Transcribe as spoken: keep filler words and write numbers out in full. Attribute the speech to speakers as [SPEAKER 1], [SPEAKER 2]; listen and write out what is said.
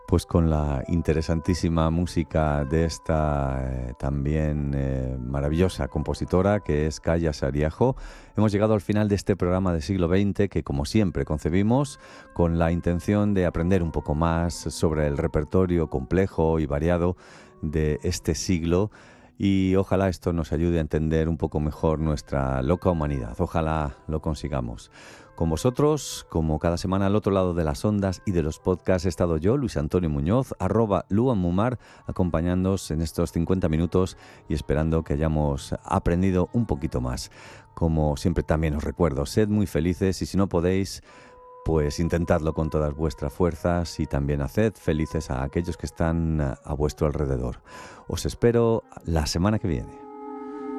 [SPEAKER 1] Pues con la interesantísima música de esta eh, también eh, maravillosa compositora que es Kaya Sariajo, hemos llegado al final de este programa de siglo veinte que, como siempre, concebimos con la intención de aprender un poco más sobre el repertorio complejo y variado de este siglo, y ojalá esto nos ayude a entender un poco mejor nuestra loca humanidad. Ojalá lo consigamos. Con vosotros, como cada semana al otro lado de las ondas y de los podcasts, he estado yo, Luis Antonio Muñoz, arroba luanmumar, acompañándoos en estos cincuenta minutos y esperando que hayamos aprendido un poquito más. Como siempre también os recuerdo, sed muy felices y si no podéis, pues intentadlo con todas vuestras fuerzas y también haced felices a aquellos que están a vuestro alrededor. Os espero la semana que viene.